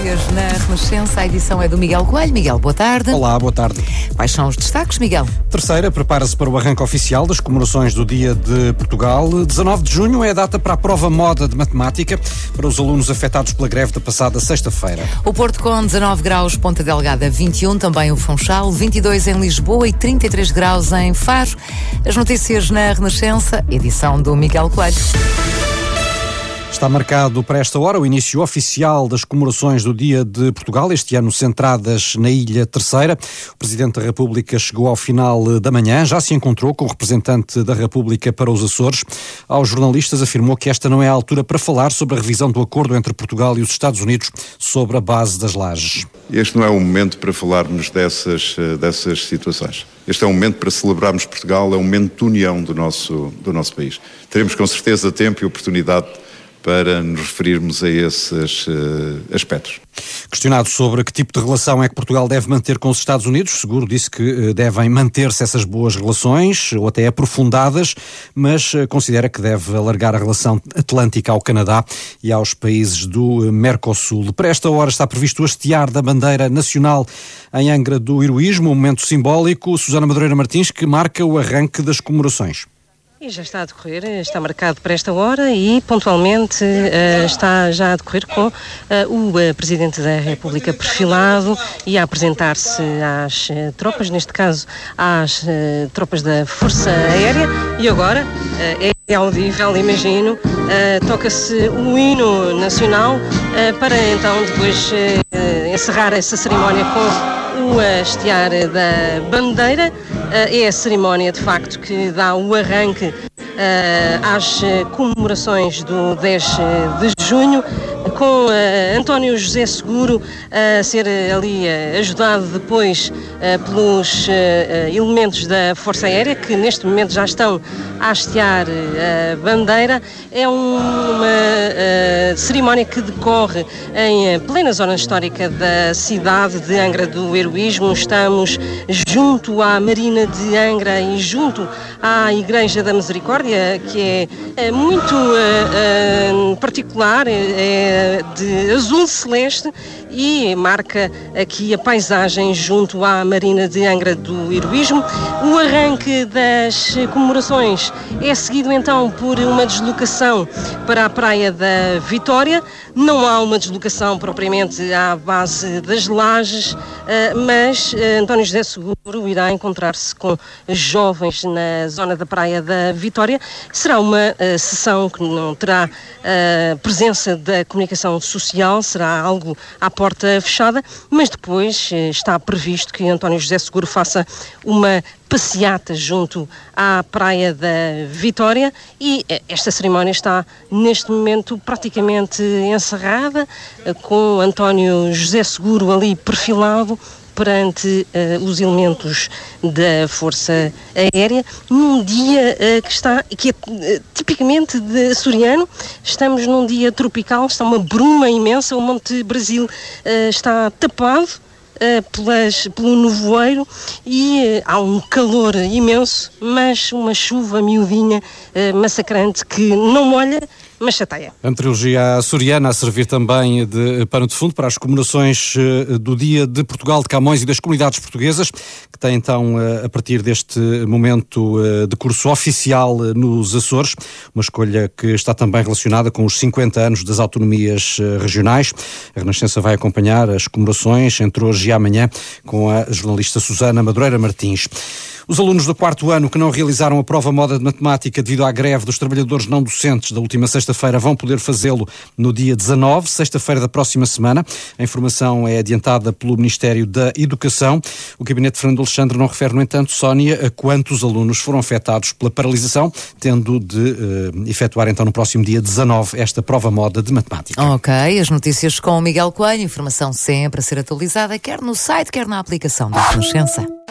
Notícias na Renascença, a edição é do Miguel Coelho. Miguel, boa tarde. Olá, boa tarde. Quais são os destaques, Miguel? Terceira, prepara-se para o arranque oficial das comemorações do Dia de Portugal. 19 de junho é a data para a prova moda de matemática para os alunos afetados pela greve da passada sexta-feira. O Porto com 19 graus, Ponta Delgada 21, também o Funchal, 22 em Lisboa e 33 graus em Faro. As notícias na Renascença, edição do Miguel Coelho. Está marcado para esta hora o início oficial das comemorações do Dia de Portugal, este ano centradas na Ilha Terceira. O Presidente da República chegou ao final da manhã, já se encontrou com o representante da República para os Açores. Aos jornalistas afirmou que esta não é a altura para falar sobre a revisão do acordo entre Portugal e os Estados Unidos sobre a base das lajes. Este não é o momento para falarmos dessas situações. Este é um momento para celebrarmos Portugal, é um momento de união do nosso país. Teremos com certeza tempo e oportunidade para nos referirmos a esses aspectos. Questionado sobre que tipo de relação é que Portugal deve manter com os Estados Unidos, Seguro disse que devem manter-se essas boas relações, ou até aprofundadas, mas considera que deve alargar a relação atlântica ao Canadá e aos países do Mercosul. Para esta hora está previsto o hastear da bandeira nacional em Angra do Heroísmo, um momento simbólico. Susana Madureira Martins, que marca o arranque das comemorações. E já está a decorrer, está marcado para esta hora e pontualmente está já a decorrer com o Presidente da República perfilado e a apresentar-se às tropas, neste caso às tropas da Força Aérea, e agora é audível, imagino, toca-se o hino nacional para então depois encerrar essa cerimónia com o hastear da bandeira. É a cerimónia, de facto, que dá o arranque às comemorações do 10 de junho, com António José Seguro a ser ali ajudado depois pelos elementos da Força Aérea, que neste momento já estão a hastear a bandeira. É uma cerimónia que decorre em plena zona histórica da cidade de Angra do Heroísmo. Estamos junto à Marina de Angra e junto à Igreja da Misericórdia, que é muito particular, é de azul celeste e marca aqui a paisagem junto à Marina de Angra do Heroísmo. O arranque das comemorações é seguido então por uma deslocação para a Praia da Vitória. Não há uma deslocação propriamente à base das lajes, mas António José Seguro irá encontrar-se com jovens na zona da Praia da Vitória. Será uma sessão que não terá presença da comunicação social, será algo à porta fechada, mas depois está previsto que António José Seguro faça uma passeata junto à Praia da Vitória e esta cerimónia está neste momento praticamente encerrada, com António José Seguro ali perfilado perante os elementos da Força Aérea, num dia que é tipicamente de açoriano. Estamos num dia tropical, está uma bruma imensa, o Monte Brasil está tapado pelo nevoeiro e há um calor imenso, mas uma chuva miudinha massacrante que não molha, mas chateia. A meteorologia açoriana a servir também de pano de fundo para as comemorações do Dia de Portugal, de Camões e das comunidades portuguesas, que tem então, a partir deste momento, de curso oficial nos Açores, uma escolha que está também relacionada com os 50 anos das autonomias regionais. A Renascença vai acompanhar as comemorações entre hoje e amanhã com a jornalista Susana Madureira Martins. Os alunos do 4º ano que não realizaram a prova moda de matemática devido à greve dos trabalhadores não docentes da última sexta-feira vão poder fazê-lo no dia 19, sexta-feira da próxima semana. A informação é adiantada pelo Ministério da Educação. O Gabinete de Fernando Alexandre não refere, no entanto, Sónia, a quantos alunos foram afetados pela paralisação, tendo de efetuar então no próximo dia 19 esta prova moda de matemática. Ok, as notícias com o Miguel Coelho, informação sempre a ser atualizada, quer no site, quer na aplicação da Renascença.